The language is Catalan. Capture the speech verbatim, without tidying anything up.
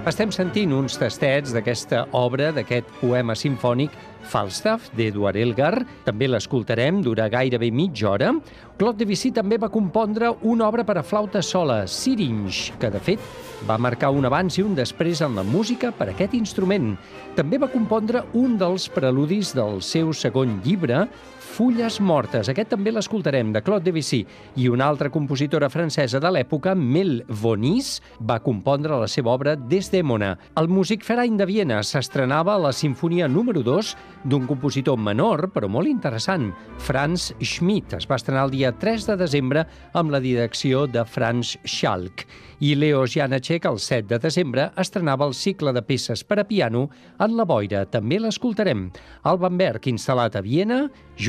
Estem sentint uns tastets d'aquesta obra, d'aquest poema simfònic Falstaff, d'Edward Elgar. També l'escoltarem, dura gairebé mitja hora. Claude Debussy també va compondre una obra per a flauta sola, Syringe, que de fet va marcar un abans i un després en la música per a aquest instrument. També va compondre un dels preludis del seu segon llibre, Fulles mortes. Aquest també l'escoltarem, de Claude Debussy. I una altra compositora francesa de l'època, Mel Vonis, va compondre la seva obra Desdèmona. El Musikverein de Viena s'estrenava la sinfonia número dos d'un compositor menor, però molt interessant, Franz Schmidt. Es va estrenar el dia tres de desembre amb la direcció de Franz Schalk. I Leo Janáček, el set de desembre, estrenava el cicle de peces per a piano en la boira. També l'escoltarem. Alban Berg, instal·lat a Viena,